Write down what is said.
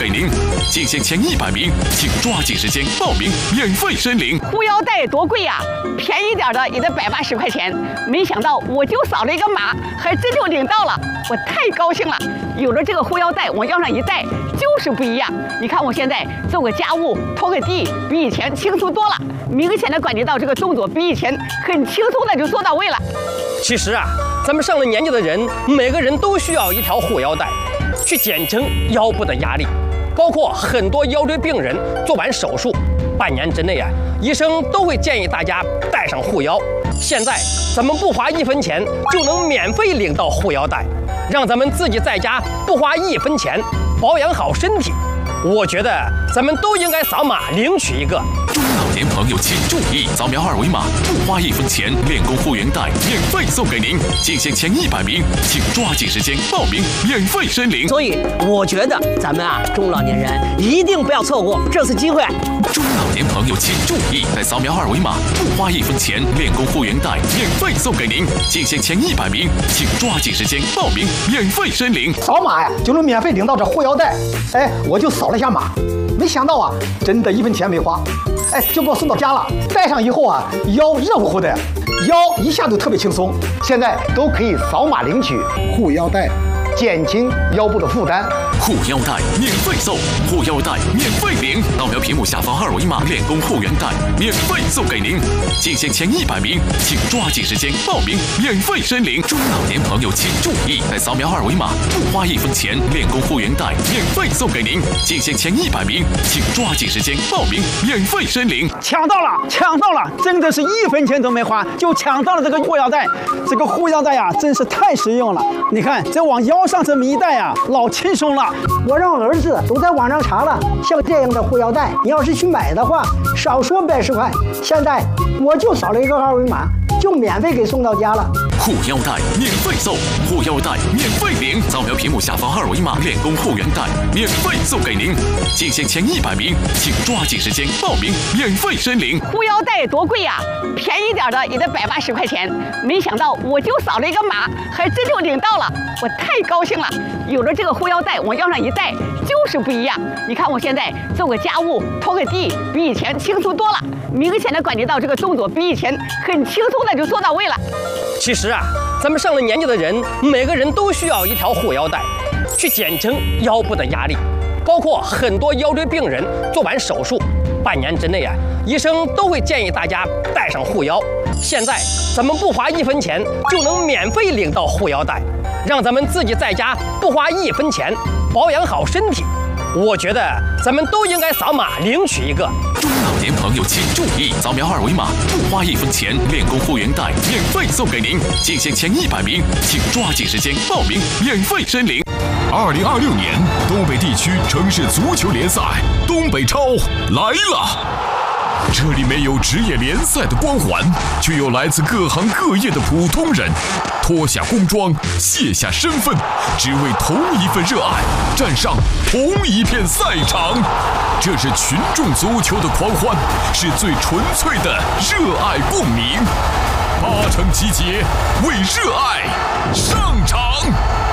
给您，仅限前100名，请抓紧时间报名，免费申领。 裤腰带多贵呀，便宜点的也得180块钱。没想到我就扫了一个码，还真就领到了，我太高兴了。有了这个护腰带，往腰上一戴，就是不一样。你看我现在做个家务、拖个地，比以前轻松多了。明显的感觉到这个动作比以前很轻松的就做到位了。 其实啊，咱们上了年纪的人，每个人都需要一条护腰带，去减轻腰部的压力。包括很多腰椎病人做完手术，半年之内啊，医生都会建议大家带上护腰。现在咱们不花1分钱就能免费领到护腰带，让咱们自己在家不花1分钱保养好身体。我觉得咱们都应该扫码领取一个。 中老年朋友请注意，扫描2维码，不花1分钱，练功护原带免费送给您，仅限前100名，请抓紧时间报名，免费申领。 所以我觉得咱们中老年人一定不要错过这次机会。 中老年朋友请注意，在扫描2维码，不花1分钱，练功护原带免费送给您，仅限前100名，请抓紧时间报名，免费申领。 扫码呀，就能免费领到这护腰带。哎，我就扫了一下码，没想到啊，真的1分钱没花。哎，就给我送到家了。戴上以后啊，腰热乎乎的，腰一下就特别轻松。现在都可以扫码领取护腰带，减轻腰部的负担。 护腰带免费送，护腰带免费领。扫描屏幕下方2维码，练功护原带免费送给您，仅限前100名，请抓紧时间报名，免费申领。中老年朋友请注意，在扫描2维码，不花1分钱，练功护原带免费送给您，仅限前100名，请抓紧时间报名，免费申领。 抢到了，抢到了！真的是1分钱都没花就抢到了这个护腰带。这个护腰带呀，真是太实用了。你看，这往腰上这么一戴呀，老轻松了。 我让儿子都在网上查了，像这样的护腰带，你要是去买的话，少说110块。现在我就扫了一个2维码，就免费给送到家了。 护腰带免费送，护腰带免费领。扫描屏幕下方2维码，练功护原带免费送给您，仅限前100名，请抓紧时间报名，免费申领。 护腰带多贵呀，便宜点的也得180块钱。没想到我就扫了一个码，还真就领到了，我太高兴了。有了这个护腰带，往腰上一戴，就是不一样。你看我现在做个家务、拖个地，比以前轻松多了。明显的感觉到这个动作比以前很轻松的就做到位了。 其实啊，咱们上了年纪的人，每个人都需要一条护腰带，去减轻腰部的压力。包括很多腰椎病人做完手术，半年之内啊，医生都会建议大家带上护腰。现在咱们不花1分钱就能免费领到护腰带，让咱们自己在家不花1分钱保养好身体。我觉得咱们都应该扫码领取一个。 中老年朋友请注意，扫描2维码，不花1分钱，练功护原带免费送给您，仅限前100名，请抓紧时间报名，免费申领。2026年东北地区城市足球联赛东北超来了。这里没有职业联赛的光环，却有来自各行各业的普通人，脱下工装，卸下身份，只为同一份热爱，站上同一片赛场。这是群众足球的狂欢，是最纯粹的热爱共鸣。8城集结，为热爱上场。